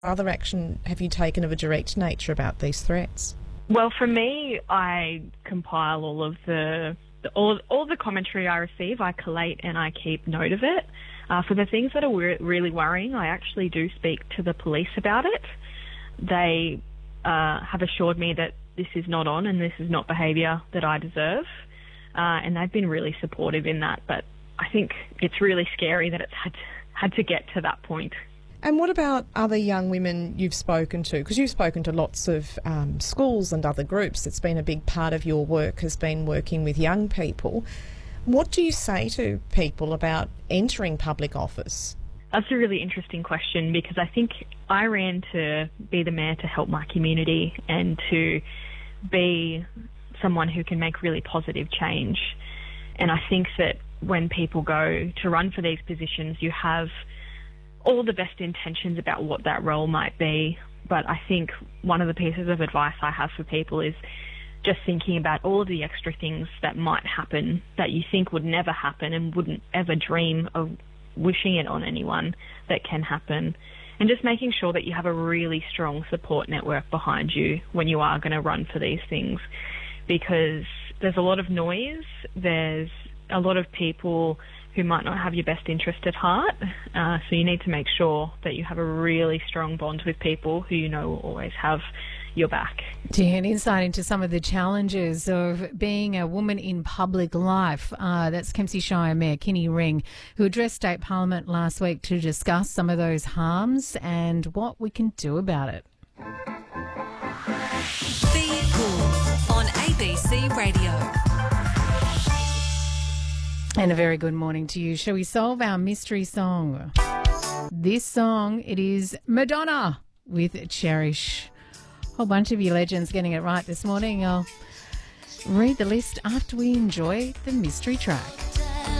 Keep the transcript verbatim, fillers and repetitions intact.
other action have you taken of a direct nature about these threats? Well, for me, I compile all of the, the all all the commentary I receive. I collate and I keep note of it. Uh, for the things that are re- really worrying, I actually do speak to the police about it. They uh, have assured me that this is not on and this is not behaviour that I deserve, uh, and they've been really supportive in that. But I think it's really scary that it's had had to get to that point. And what about other young women you've spoken to? Because you've spoken to lots of um, schools and other groups. It's been a big part of your work, has been working with young people. What do you say to people about entering public office? That's a really interesting question, because I think I ran to be the mayor to help my community and to be someone who can make really positive change. And I think that when people go to run for these positions, you have all the best intentions about what that role might be. But I think one of the pieces of advice I have for people is just thinking about all of the extra things that might happen that you think would never happen and wouldn't ever dream of wishing it on anyone that can happen. And just making sure that you have a really strong support network behind you when you are going to run for these things. Because there's a lot of noise, there's a lot of people who might not have your best interest at heart. Uh, so you need to make sure that you have a really strong bond with people who you know will always have your back. To get insight into some of the challenges of being a woman in public life, uh, that's Kempsey Shire Mayor Kinny Ring, who addressed State Parliament last week to discuss some of those harms and what we can do about it. Be Cool on A B C Radio. And a very good morning to you. Shall we solve our mystery song? This song, it is Madonna with Cherish. A whole bunch of you legends getting it right this morning. I'll read the list after we enjoy the mystery track.